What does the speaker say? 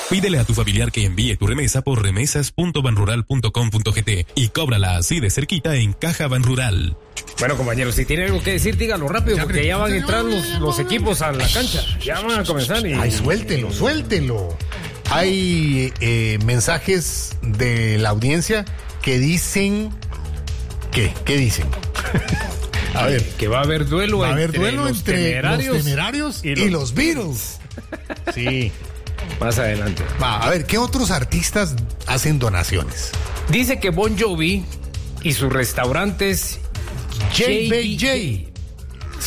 Pídele a tu familiar que envíe tu remesa por remesas.banrural.com.gt y cóbrala así de cerquita en Caja Banrural. Bueno, compañeros, si tiene algo que decir, dígalo rápido, porque ya van a entrar los equipos a la cancha. Ya van a comenzar y... Ay, suéltelo. Hay mensajes de la audiencia que dicen... ¿Qué dicen? A ver. Que va a haber duelo entre los Temerarios y los Beatles. Sí. Más adelante. A ver, ¿qué otros artistas hacen donaciones? Dice que Bon Jovi y sus restaurantes JBJ